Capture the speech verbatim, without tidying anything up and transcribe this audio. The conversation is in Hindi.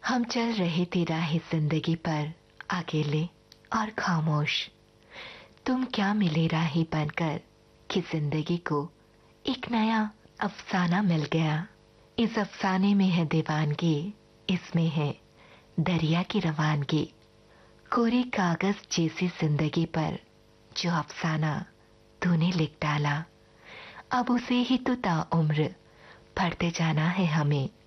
हम चल रहे थे राह जिंदगी पर अकेले और खामोश। तुम क्या मिले राही बनकर कि जिंदगी को एक नया अफसाना मिल गया। इस अफसाने में है दीवानगी, इसमें है दरिया की रवानगी। कोरे कागज जैसी जिंदगी पर जो अफसाना तूने लिख डाला, अब उसे ही तो ताउम्र पढ़ते जाना है हमें।